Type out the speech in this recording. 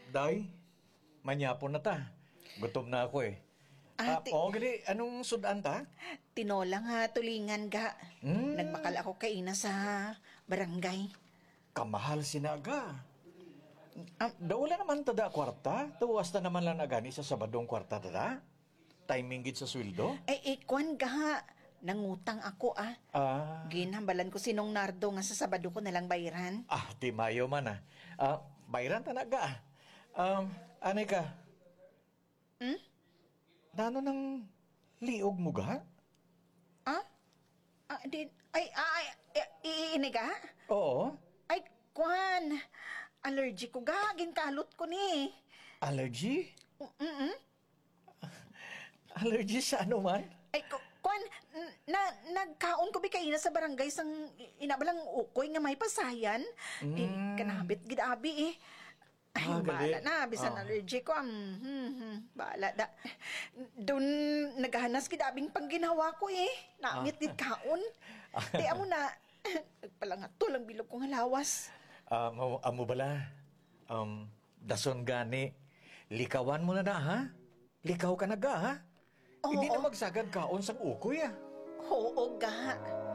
Day, manyapon na ta. Gutom na ako eh. Gali, anong sudan ta? Tinolang ha, tulingan ga. Nagmakal ako kaina sa barangay. Kamahal sinaga. Dawala naman tada kwarta. Tawas na naman lang agani sa Sabadong kwarta tada. Timing gid sa sweldo. Kwan ga. Nangutang ako Ginhambalan ko sinong Nardo nga sa Sabado ko nalang bayran. Di mayo man bayran tanaga. Anay ka? Nano nang liog mo ga? Ini ga? Oo. Ay, kwan. Allergy ko ga. Ginkalot ko ni. Allergy? Allergy sa ano man? Ay, kwan. Nagkaon ko bikay na sa barangay sang inabalang ukoy nga may pasayan. Kanabit gidabi Ay, bahala na. Bisan allergy ko. Bahala da. Doon naghahanas kidabing pang ginawa ko Nangit dit kaon. Di amo na. Nagpalangato lang bilog kong halawas. Amo bala. Dason gani. Likawan mo na ha? Likaw ka na ga ha? Hindi na magsagad kaon sang ukoy Oo ga.